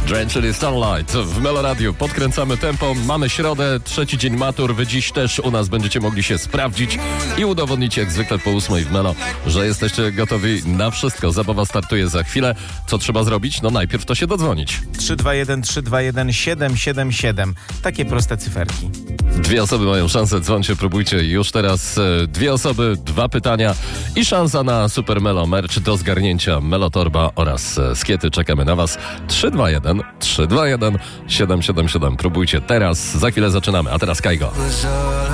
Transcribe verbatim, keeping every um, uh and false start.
Drain, czyli Starlight w Meloradiu. Podkręcamy tempo, mamy środę, trzeci dzień matur. Wy dziś też u nas będziecie mogli się sprawdzić i udowodnić jak zwykle po ósmej w Melo, że jesteście gotowi na wszystko. Zabawa startuje za chwilę. Co trzeba zrobić? No najpierw to się dodzwonić. trzy dwa jeden trzy dwa jeden siedem siedem siedem. Takie proste cyferki. Dwie osoby mają szansę, dzwońcie, próbujcie już teraz. Dwie osoby, dwa pytania i szansa na Super Melo merch do zgarnięcia Melotorba oraz skiety. Czekamy na was. trzy dwa jeden trzy dwa jeden siedem siedem siedem. Próbujcie teraz, za chwilę zaczynamy. A teraz Kajgo.